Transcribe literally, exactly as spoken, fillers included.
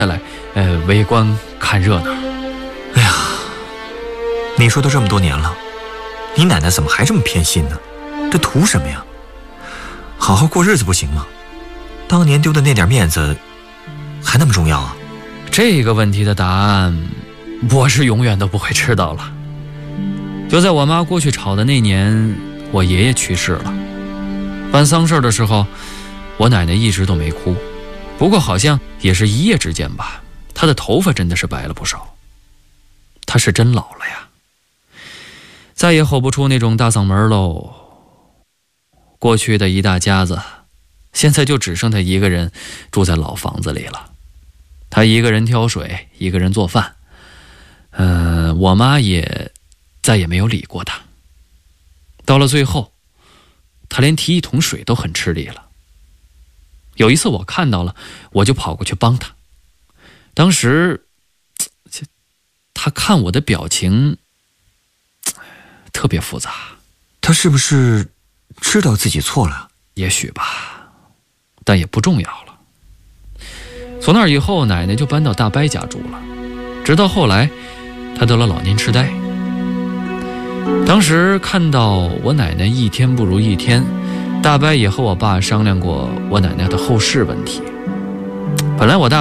来，呃，围观看热闹。 哎呀，你说都这么多年了，你奶奶怎么还这么偏心呢？这图什么呀？好好过日子不行吗？当年丢的那点面子，还那么重要啊？ 这个问题的答案，我是永远都不会知道了。就在我妈过去吵的那年，我爷爷去世了。办丧事的时候，我奶奶一直都没哭，不过好像也是一夜之间吧，她的头发真的是白了不少。她是真老了呀，再也吼不出那种大嗓门喽。过去的一大家子，现在就只剩她一个人住在老房子里了。她一个人挑水，一个人做饭。嗯、呃，我妈也再也没有理过她。到了最后，她连提一桶水都很吃力了。有一次我看到了，我就跑过去帮她。当时她看我的表情特别复杂。 她是不是知道自己错了？ 也许吧，但也不重要了。从那以后，奶奶就搬到大伯家住了，直到后来她得了老年痴呆。当时看到我奶奶一天不如一天，大伯也和我爸商量过我奶奶的后事问题。本来我大